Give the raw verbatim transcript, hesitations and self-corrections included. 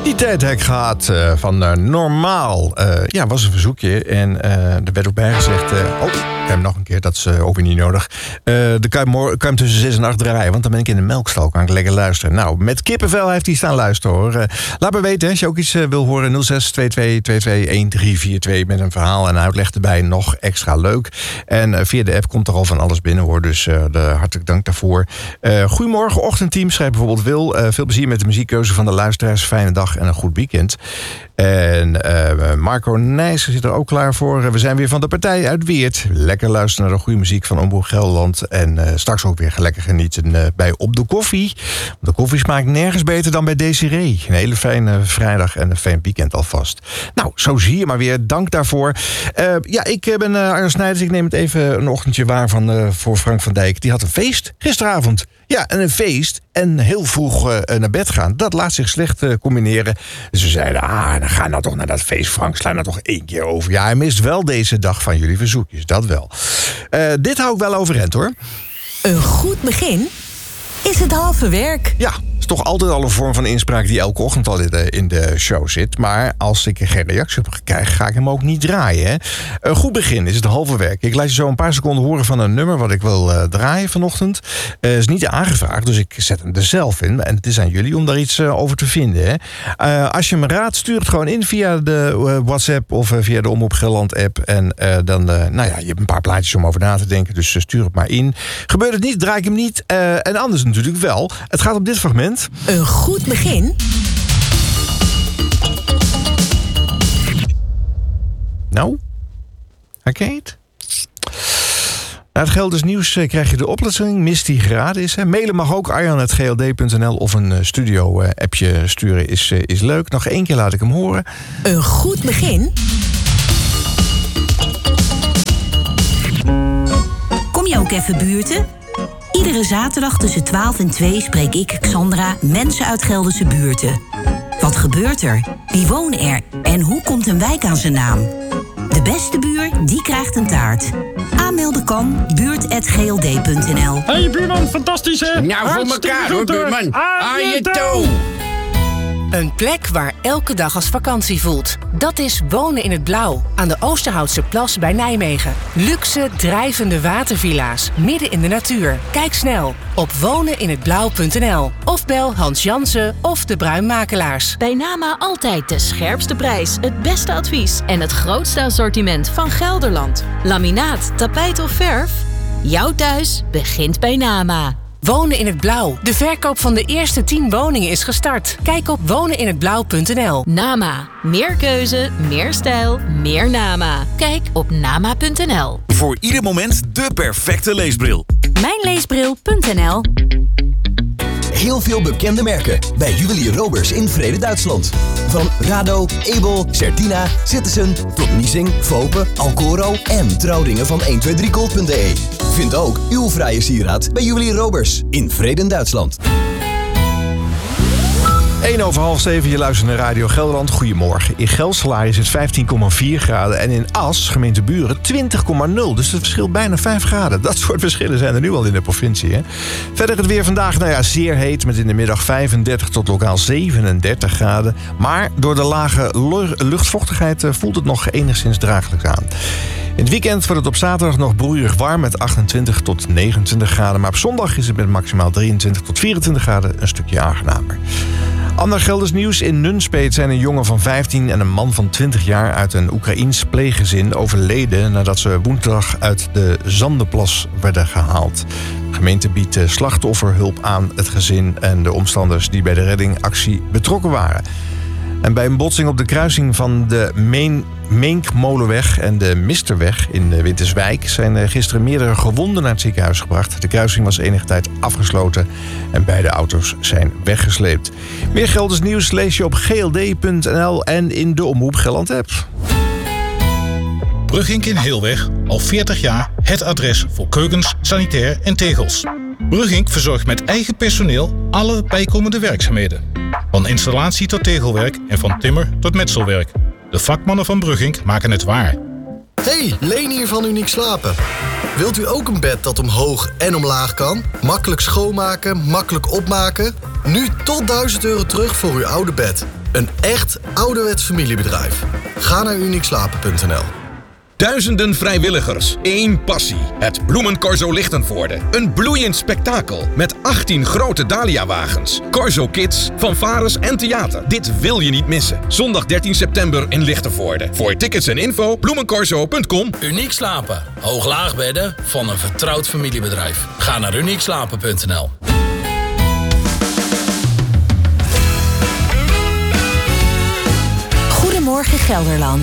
Die tijd heb ik gehad uh, van uh, Normaal. Uh, ja, was een verzoekje. En uh, er werd ook bijgezegd... Uh, oh, ik heb nog een keer, dat is uh, ook weer niet nodig. Uh, de kan je, kan je hem tussen zes en acht draaien, want dan ben ik in de melkstal. Kan ik lekker luisteren. Nou, met kippenvel heeft hij staan luisteren, hoor. Uh, laat me weten, als je ook iets uh, wil horen. nul zes twee twee twee twee een drie vier twee met een verhaal en uitleg erbij. Nog extra leuk. En uh, via de app komt er al van alles binnen, hoor. Dus uh, de, hartelijk dank daarvoor. Uh, goedemorgen, ochtendteam. Schrijft bijvoorbeeld Wil. Uh, veel plezier met de muziekkeuze van de luisteraars. Fijne dag en een goed weekend. En uh, Marco Nijs zit er ook klaar voor. We zijn weer van de partij uit Weert. Lekker luisteren naar de goede muziek van Omroep Gelderland. En uh, straks ook weer lekker genieten uh, bij Op de Koffie. De koffie smaakt nergens beter dan bij Desiree. Een hele fijne vrijdag en een fijn weekend alvast. Nou, zo zie je maar weer. Dank daarvoor. Uh, ja, ik ben uh, Arjan Snijders. Ik neem het even een ochtendje waar van, uh, voor Frank van Dijk. Die had een feest gisteravond. Ja, en een feest en heel vroeg uh, naar bed gaan. Dat laat zich slecht uh, combineren. Dus we zeiden, ah, dan ga nou toch naar dat feest, Frank. Sla nou toch één keer over. Ja, hij mist wel deze dag van jullie verzoekjes, dat wel. Uh, dit hou ik wel overeind, hoor. Een goed begin is het halve werk. Ja, is toch altijd al een vorm van inspraak die elke ochtend al in de, in de show zit. Maar als ik er geen reactie op krijg, ga ik hem ook niet draaien. Hè? Een goed begin is het halve werk. Ik laat je zo een paar seconden horen van een nummer wat ik wil uh, draaien vanochtend. Uh, is niet aangevraagd, dus ik zet hem er zelf in. En het is aan jullie om daar iets uh, over te vinden. Hè? Uh, als je me raadt, stuur het gewoon in via de uh, WhatsApp of uh, via de Omroep Gelderland app. En uh, dan, uh, nou ja, je hebt een paar plaatjes om over na te denken, dus uh, stuur het maar in. Gebeurt het niet, draai ik hem niet. Uh, en anders natuurlijk wel. Het gaat om dit fragment. Een goed begin. Nou, herken je het? Na het Gelders nieuws krijg je de oplossing. Mist die geraden is. Hè. Mailen mag ook arjan apenstaartje g l d punt n l of een studio-appje sturen is, is leuk. Nog één keer laat ik hem horen. Een goed begin. Kom je ook even buurten? Iedere zaterdag tussen twaalf en twee spreek ik, Xandra, mensen uit Gelderse buurten. Wat gebeurt er? Wie wonen er? En hoe komt een wijk aan zijn naam? De beste buur, die krijgt een taart. Aanmelden kan buurt apenstaartje g l d punt n l. Hey buurman, fantastisch hè? Nou, voor elkaar hoor, buurman. Aan je toe! Een plek waar elke dag als vakantie voelt. Dat is Wonen in het Blauw, aan de Oosterhoutse Plas bij Nijmegen. Luxe, drijvende watervilla's, midden in de natuur. Kijk snel op wonen in het blauw punt n l of bel Hans Jansen of de Bruinmakelaars. Bij Nama altijd de scherpste prijs, het beste advies en het grootste assortiment van Gelderland. Laminaat, tapijt of verf? Jouw thuis begint bij Nama. Wonen in het Blauw. De verkoop van de eerste tien woningen is gestart. Kijk op wonen in het blauw punt n l. Nama. Meer keuze, meer stijl, meer Nama. Kijk op nama punt n l. Voor ieder moment de perfecte leesbril. Mijnleesbril punt n l. Heel veel bekende merken bij Juwelier Roberts in Vrede, Duitsland. Van Rado, Ebel, Certina, Citizen tot Niesing, Vopen, Alcoro en trouwringen van een twee drie gold punt d e. Vind ook uw vrije sieraad bij Juwelier Roberts in Vrede, Duitsland. één over half zeven, je luistert naar Radio Gelderland. Goedemorgen. In Gelselaar is het vijftien komma vier graden en in As, gemeente Buren, twintig komma nul. Dus het verschilt bijna vijf graden. Dat soort verschillen zijn er nu al in de provincie. Hè? Verder het weer vandaag, nou ja, zeer heet, met in de middag vijfendertig tot lokaal zevenendertig graden. Maar door de lage luchtvochtigheid voelt het nog enigszins draaglijk aan. In het weekend wordt het op zaterdag nog broeierig warm met achtentwintig tot negenentwintig graden. Maar op zondag is het met maximaal drieëntwintig tot vierentwintig graden een stukje aangenamer. Ander Gelders nieuws. In Nunspeet zijn een jongen van vijftien en een man van twintig jaar uit een Oekraïens pleeggezin overleden nadat ze woensdag uit de Zandenplas werden gehaald. De gemeente biedt slachtofferhulp aan het gezin en de omstanders die bij de reddingactie betrokken waren. En bij een botsing op de kruising van de Meen, Meenkmolenweg en de Misterweg in Winterswijk zijn gisteren meerdere gewonden naar het ziekenhuis gebracht. De kruising was enige tijd afgesloten en beide auto's zijn weggesleept. Meer Gelders nieuws lees je op g l d punt n l en in de Omroep Gelderland app. Brugink in Heelweg, al veertig jaar het adres voor keukens, sanitair en tegels. Brugink verzorgt met eigen personeel alle bijkomende werkzaamheden. Van installatie tot tegelwerk en van timmer tot metselwerk. De vakmannen van Brugink maken het waar. Hey, Leen hier van Uniek Slapen. Wilt u ook een bed dat omhoog en omlaag kan? Makkelijk schoonmaken, makkelijk opmaken? Nu tot duizend euro terug voor uw oude bed. Een echt ouderwets familiebedrijf. Ga naar uniek slapen punt n l. Duizenden vrijwilligers, één passie. Het Bloemencorso Lichtenvoorde. Een bloeiend spektakel met achttien grote Dahlia-wagens. Corso Kids, fanfares en theater. Dit wil je niet missen. Zondag dertien september in Lichtenvoorde. Voor tickets en info bloemencorso punt com. Uniek Slapen. Hoog-laag bedden van een vertrouwd familiebedrijf. Ga naar uniek slapen punt n l. Goedemorgen Gelderland.